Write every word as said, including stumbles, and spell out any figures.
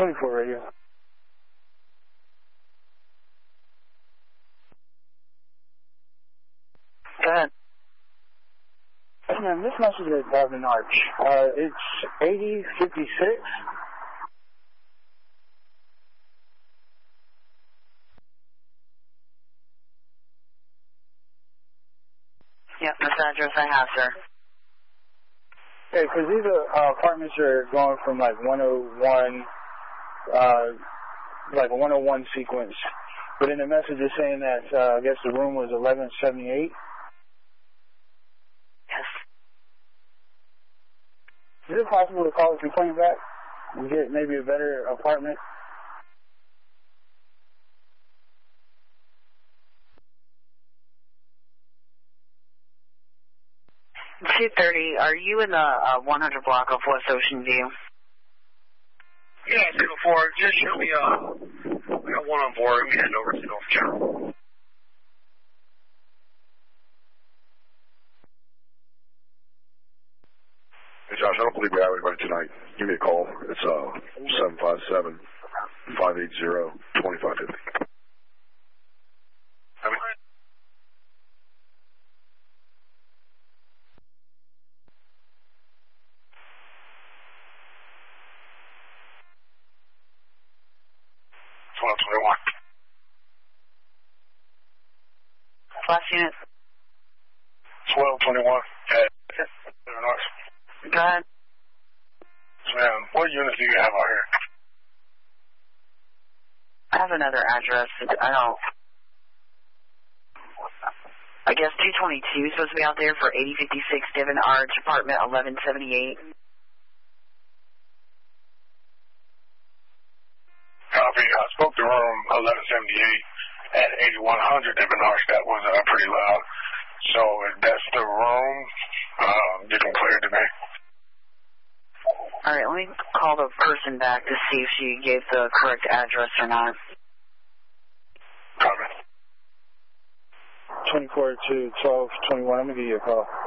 twenty-four radio. Go ahead. Hey, man, this message is Devin Arch. Uh, it's eighty fifty-six. Yep, this address I have, sir. Okay, because these uh, apartments are going from like one oh one, uh, like a one oh one sequence. But in the message is saying that uh, I guess the room was eleven seventy-eight. Yes. Is it possible to call a complaint back and get maybe a better apartment? two thirty, are you in the uh, one hundred block of West Ocean View? Yeah, two oh four. Just show me, uh, we got one on board. We head over to North General. Hey, Josh, I don't believe we have anybody tonight. Give me a call. It's uh seven five seven, five eight zero, two five five zero. twelve twenty-one. Last unit. twelve twenty-one. At Go ahead. Ma'am, what units do you have out here? I have another address. I don't... I guess two twenty-two is supposed to be out there for eighty fifty-six Devin Arch, apartment eleven seventy-eight. Copy. I spoke to room eleven seventy-eight at eighty-one hundred Devin Arch. That was uh, pretty loud. So if that's the room, um, you can clear it to me. All right, let me call the person back to see if she gave the correct address or not. Copy. twenty-four to twelve twenty-one. I'm going to give you a call.